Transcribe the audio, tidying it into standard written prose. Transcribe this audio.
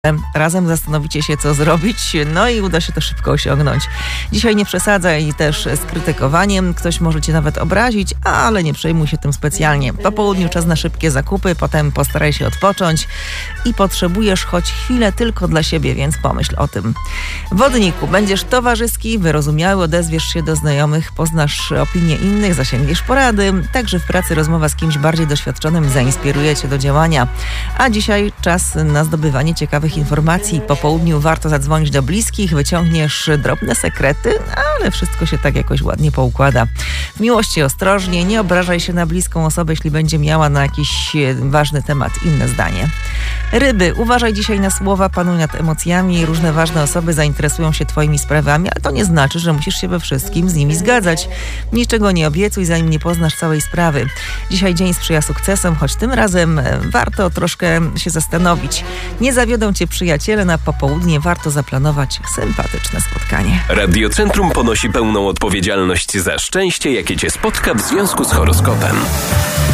Razem zastanowicie się, co zrobić, no i uda się to szybko osiągnąć. Dzisiaj nie przesadzaj też z krytykowaniem, ktoś może cię nawet obrazić, ale nie przejmuj się tym specjalnie. Po południu czas na szybkie zakupy, potem postaraj się odpocząć i potrzebujesz choć chwilę tylko dla siebie, więc pomyśl o tym. Wodniku, będziesz towarzyski, wyrozumiały, odezwiesz się do znajomych, poznasz opinie innych, zasięgniesz porady, także w pracy rozmowa z kimś bardziej doświadczonym zainspiruje cię do działania. A dzisiaj czas na zdobywanie ciekawych informacji. Po południu warto zadzwonić do bliskich, wyciągniesz drobne sekrety, ale wszystko się tak jakoś ładnie poukłada. W miłości ostrożnie, nie obrażaj się na bliską osobę, jeśli będzie miała na jakiś ważny temat inne zdanie. Ryby, uważaj dzisiaj na słowa, panuj nad emocjami. Różne ważne osoby zainteresują się twoimi sprawami, ale to nie znaczy, że musisz się we wszystkim z nimi zgadzać. Niczego nie obiecuj, zanim nie poznasz całej sprawy. Dzisiaj dzień sprzyja sukcesom, choć tym razem warto troszkę się zastanowić. Nie zawiodą cię przyjaciele, na popołudnie warto zaplanować sympatyczne spotkanie. Radiocentrum ponosi pełną odpowiedzialność za szczęście, jakie cię spotka w związku z horoskopem.